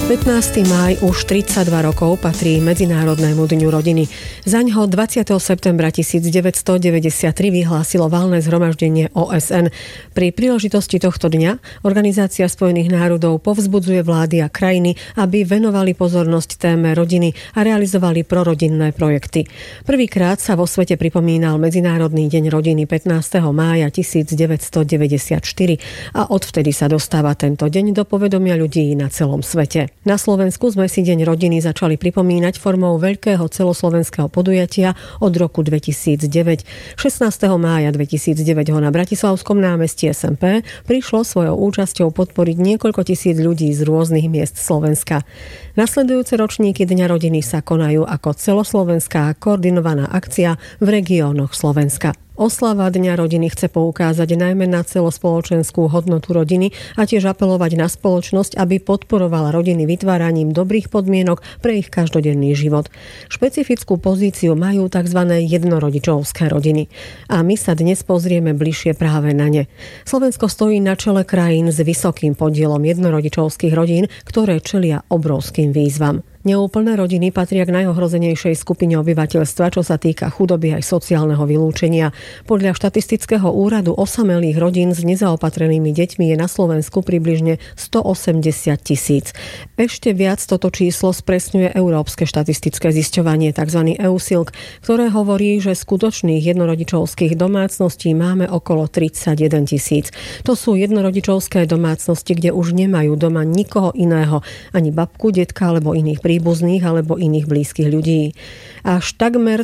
15. máj už 32 rokov patrí Medzinárodnému dňu rodiny. Zaňho 20. septembra 1993 vyhlásilo valné zhromaždenie OSN. Pri príležitosti tohto dňa Organizácia spojených národov povzbudzuje vlády a krajiny, aby venovali pozornosť téme rodiny a realizovali prorodinné projekty. Prvýkrát sa vo svete pripomínal Medzinárodný deň rodiny 15. mája 1994 a odvtedy sa dostáva tento deň do povedomia ľudí na celom svete. Na Slovensku sme si Deň rodiny začali pripomínať formou veľkého celoslovenského podujatia od roku 2009. 16. mája 2009 ho na Bratislavskom námestí SMP prišlo svojou účasťou podporiť niekoľko tisíc ľudí z rôznych miest Slovenska. Nasledujúce ročníky Dňa rodiny sa konajú ako celoslovenská koordinovaná akcia v regiónoch Slovenska. Oslava Dňa rodiny chce poukázať najmä na celospoločenskú hodnotu rodiny a tiež apelovať na spoločnosť, aby podporovala rodiny vytváraním dobrých podmienok pre ich každodenný život. Špecifickú pozíciu majú tzv. Jednorodičovské rodiny. A my sa dnes pozrieme bližšie práve na ne. Slovensko stojí na čele krajín s vysokým podielom jednorodičovských rodín, ktoré čelia obrovským výzvam. Neúplné rodiny patria k najohrozenejšej skupine obyvateľstva, čo sa týka chudoby aj sociálneho vylúčenia. Podľa štatistického úradu osamelých rodín s nezaopatrenými deťmi je na Slovensku približne 180 000. Ešte viac toto číslo spresňuje Európske štatistické zisťovanie, tzv. EUSILK, ktoré hovorí, že skutočných jednorodičovských domácností máme okolo 31 000. To sú jednorodičovské domácnosti, kde už nemajú doma nikoho iného, ani babku, detka alebo iných príbuzných alebo iných blízkych ľudí. Až takmer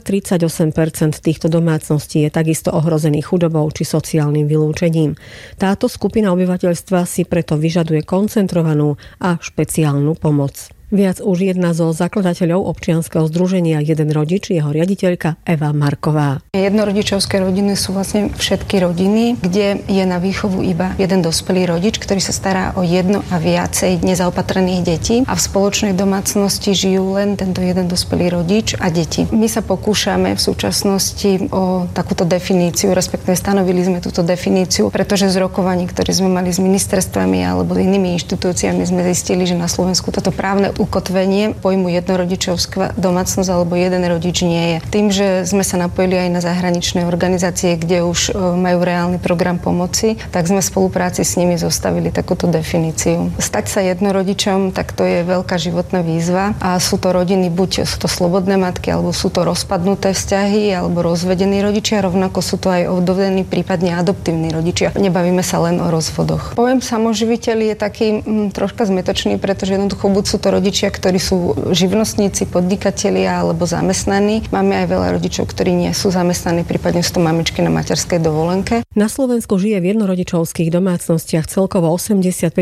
38% týchto domácností je takisto ohrozených chudobou či sociálnym vylúčením. Táto skupina obyvateľstva si preto vyžaduje koncentrovanú a špeciálnu pomoc. Viac už jedna zo zakladateľov občianskeho združenia Jeden rodič, jeho riaditeľka Eva Marková. Jednorodičovské rodiny sú vlastne všetky rodiny, kde je na výchovu iba jeden dospelý rodič, ktorý sa stará o jedno a viacej nezaopatrených detí a v spoločnej domácnosti žijú len tento jeden dospelý rodič a deti. My sa pokúšame v súčasnosti o takúto definíciu, respektíve stanovili sme túto definíciu, pretože z rokovaní, ktoré sme mali s ministerstvami alebo inými inštitúciami, sme zistili, že na Slovensku toto právne ukotvenie pojmu jednorodičovská domácnosť alebo jeden rodič nie je. Tým, že sme sa napojili aj na zahraničné organizácie, kde už majú reálny program pomoci, tak sme v spolupráci s nimi zostavili takúto definíciu. Stať sa jednorodičom, tak to je veľká životná výzva a sú to rodiny, buď sú to slobodné matky, alebo sú to rozpadnuté vzťahy, alebo rozvedení rodičia, rovnako sú to aj ovdovení, prípadne adoptívni rodičia. Nebavíme sa len o rozvodoch. Pojem samoživiteľ je taký troška zmetočný, pretože jednoducho buď sú to rodičia, ktorí sú živnostníci, podnikatelia alebo zamestnaní. Máme aj veľa rodičov, ktorí nie sú zamestnaní, prípadne sú to mamičky na materskej dovolenke. Na Slovensku žije v jednorodičovských domácnostiach celkovo 85,5%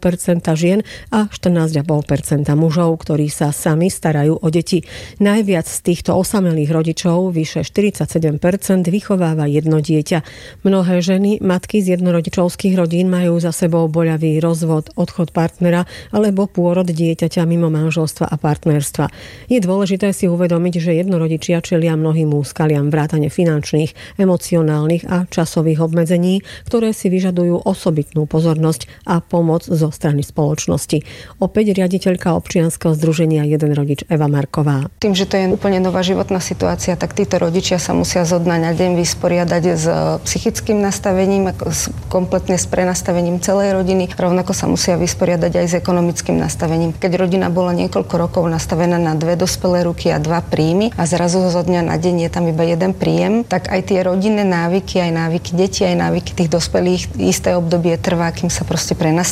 žien a 14,5% mužov, ktorí sa sami starajú o deti. Najviac z týchto osamelých rodičov, vyše 47%, vychováva jedno dieťa. Mnohé ženy, matky z jednorodičovských rodín majú za sebou boľavý rozvod, odchod partnera alebo pôrod dieťaťa mimo manželstva a partnerstva. Je dôležité si uvedomiť, že jednorodičia čelia mnohým úskaliam vrátane finančných, emocionálnych a časových obmedzení, ktoré si vyžadujú osobitnú pozornosť a pomoc zo strany spoločnosti. Opäť riaditeľka občianskeho združenia Jeden rodič Eva Marková. Tým, že to je úplne nová životná situácia, tak títo rodičia sa musia zo dňa na deň vysporiadať s psychickým nastavením, kompletne s prenastavením celej rodiny, rovnako sa musia vysporiadať aj s ekonomickým nastavením. Keď rodina bola niekoľko rokov nastavená na 2 dospelé ruky a 2 príjmy a zrazu zo dňa na deň je tam iba jeden príjem, tak aj tie rodinné návyky, aj návyky detí, aj návyky tých dospelých isté obdobie trvá, kým sa proste